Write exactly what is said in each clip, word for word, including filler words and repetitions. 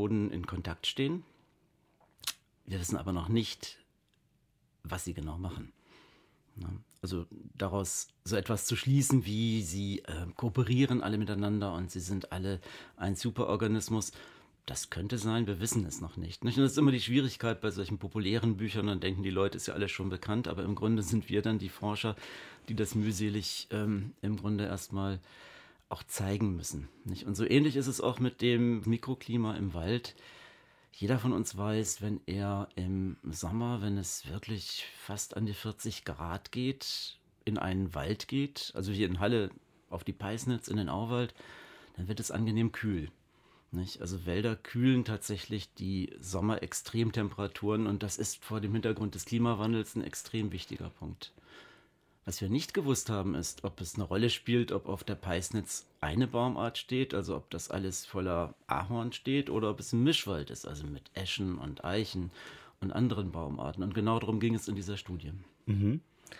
Boden in Kontakt stehen. Wir wissen aber noch nicht, was sie genau machen. Ja, also daraus so etwas zu schließen, wie sie äh, kooperieren alle miteinander und sie sind alle ein Superorganismus, das könnte sein, wir wissen es noch nicht. nicht? Und das ist immer die Schwierigkeit bei solchen populären Büchern, dann denken die Leute, ist ja alles schon bekannt, aber im Grunde sind wir dann die Forscher, die das mühselig ähm, im Grunde erstmal auch zeigen müssen. Nicht? Und so ähnlich ist es auch mit dem Mikroklima im Wald. Jeder von uns weiß, wenn er im Sommer, wenn es wirklich fast an die vierzig Grad geht, in einen Wald geht, also hier in Halle auf die Peisnitz, in den Auwald, dann wird es angenehm kühl. Nicht? Also Wälder kühlen tatsächlich die Sommerextremtemperaturen und das ist vor dem Hintergrund des Klimawandels ein extrem wichtiger Punkt. Was wir nicht gewusst haben, ist, ob es eine Rolle spielt, ob auf der Peisnitz eine Baumart steht, also ob das alles voller Ahorn steht oder ob es ein Mischwald ist, also mit Eschen und Eichen und anderen Baumarten. Und genau darum ging es in dieser Studie. Mhm.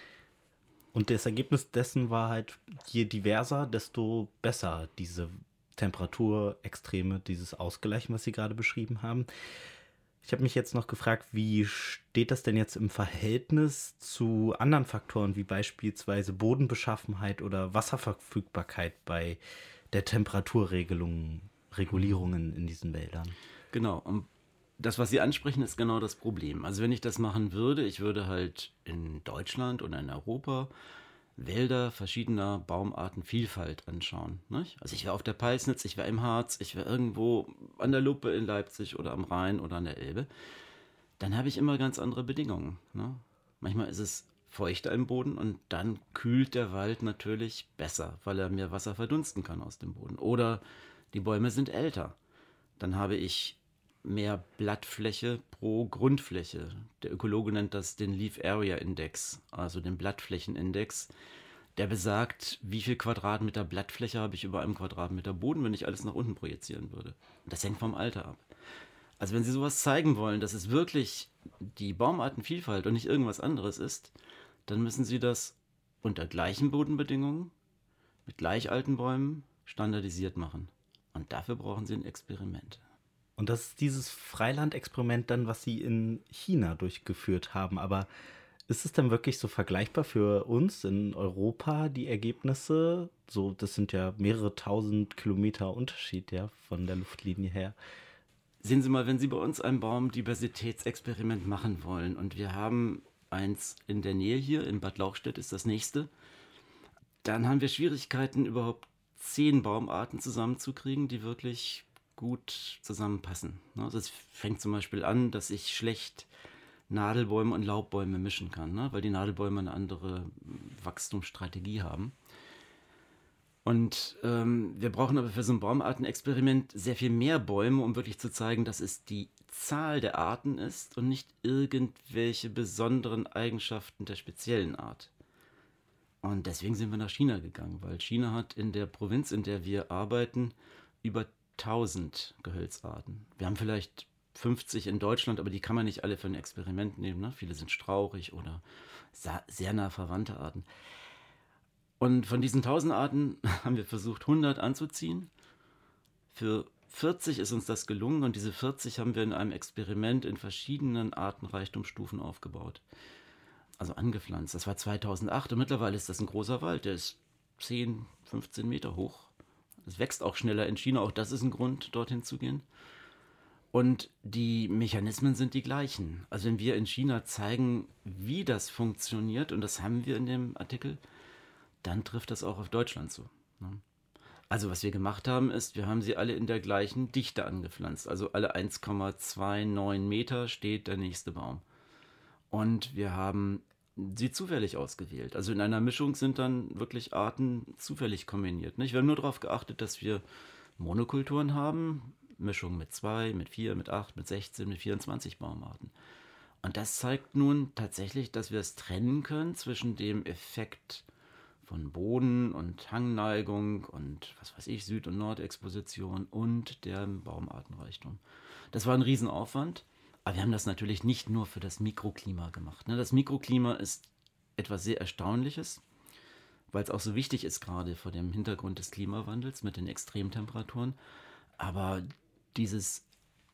Und das Ergebnis dessen war halt, je diverser, desto besser diese Temperaturextreme, dieses Ausgleichen, was Sie gerade beschrieben haben. Ich habe mich jetzt noch gefragt, wie steht das denn jetzt im Verhältnis zu anderen Faktoren, wie beispielsweise Bodenbeschaffenheit oder Wasserverfügbarkeit bei der Temperaturregelung, Regulierungen in diesen Wäldern? Genau, und das, was Sie ansprechen, ist genau das Problem. Also wenn ich das machen würde, ich würde halt in Deutschland oder in Europa Wälder verschiedener Baumartenvielfalt anschauen. Nicht? Also ich wäre auf der Peisnitz, ich wäre im Harz, ich wäre irgendwo an der Luppe in Leipzig oder am Rhein oder an der Elbe. Dann habe ich immer ganz andere Bedingungen. Ne? Manchmal ist es feuchter im Boden und dann kühlt der Wald natürlich besser, weil er mehr Wasser verdunsten kann aus dem Boden. Oder die Bäume sind älter. Dann habe ich mehr Blattfläche pro Grundfläche. Der Ökologe nennt das den Leaf Area Index, also den Blattflächenindex. Der besagt, wie viel Quadratmeter Blattfläche habe ich über einem Quadratmeter Boden, wenn ich alles nach unten projizieren würde. Und das hängt vom Alter ab. Also wenn Sie sowas zeigen wollen, dass es wirklich die Baumartenvielfalt und nicht irgendwas anderes ist, dann müssen Sie das unter gleichen Bodenbedingungen, mit gleich alten Bäumen, standardisiert machen. Und dafür brauchen Sie ein Experiment. Und das ist dieses Freilandexperiment dann, was Sie in China durchgeführt haben. Aber ist es dann wirklich so vergleichbar für uns in Europa, die Ergebnisse? So, das sind ja mehrere tausend Kilometer Unterschied, ja, von der Luftlinie her. Sehen Sie mal, wenn Sie bei uns ein Baumdiversitätsexperiment machen wollen und wir haben eins in der Nähe hier, in Bad Lauchstädt ist das nächste, dann haben wir Schwierigkeiten, überhaupt zehn Baumarten zusammenzukriegen, die wirklich gut zusammenpassen. Also es fängt zum Beispiel an, dass ich schlecht Nadelbäume und Laubbäume mischen kann, ne? Weil die Nadelbäume eine andere Wachstumsstrategie haben. Und ähm, wir brauchen aber für so ein Baumartenexperiment sehr viel mehr Bäume, um wirklich zu zeigen, dass es die Zahl der Arten ist und nicht irgendwelche besonderen Eigenschaften der speziellen Art. Und deswegen sind wir nach China gegangen, weil China hat in der Provinz, in der wir arbeiten, über tausend Gehölzarten. Wir haben vielleicht fünfzig in Deutschland, aber die kann man nicht alle für ein Experiment nehmen. Ne? Viele sind strauchig oder sehr nah verwandte Arten. Und von diesen tausend Arten haben wir versucht, hundert anzuziehen. Für vierzig ist uns das gelungen und diese vierzig haben wir in einem Experiment in verschiedenen Artenreichtumsstufen aufgebaut. Also angepflanzt. Das war zweitausendacht und mittlerweile ist das ein großer Wald. Der ist zehn, fünfzehn Meter hoch. Es wächst auch schneller in China, auch das ist ein Grund, dorthin zu gehen. Und die Mechanismen sind die gleichen. Also wenn wir in China zeigen, wie das funktioniert, und das haben wir in dem Artikel, dann trifft das auch auf Deutschland zu. Also was wir gemacht haben, ist, wir haben sie alle in der gleichen Dichte angepflanzt. Also alle eins Komma neunundzwanzig Meter steht der nächste Baum. Und wir haben sie zufällig ausgewählt. Also in einer Mischung sind dann wirklich Arten zufällig kombiniert. Nicht? Wir haben nur darauf geachtet, dass wir Monokulturen haben, Mischungen mit zwei, mit vier, mit acht, mit sechzehn, mit vierundzwanzig Baumarten. Und das zeigt nun tatsächlich, dass wir es trennen können zwischen dem Effekt von Boden- und Hangneigung und was weiß ich, Süd- und Nordexposition und dem Baumartenreichtum. Das war ein Riesenaufwand. Aber wir haben das natürlich nicht nur für das Mikroklima gemacht. Das Mikroklima ist etwas sehr Erstaunliches, weil es auch so wichtig ist, gerade vor dem Hintergrund des Klimawandels mit den Extremtemperaturen. Aber dieses